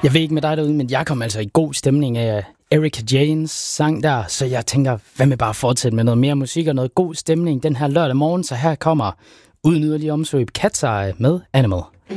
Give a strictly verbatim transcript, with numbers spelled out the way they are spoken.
Jeg ved ikke med dig derude, men jeg kom altså i god stemning af Erika Jaynes sang der, så jeg tænker, hvad med bare at fortsætte med noget mere musik og noget god stemning den her lørdag morgen, så her kommer uden yderligere omsvøb Cat's Eye med Animal.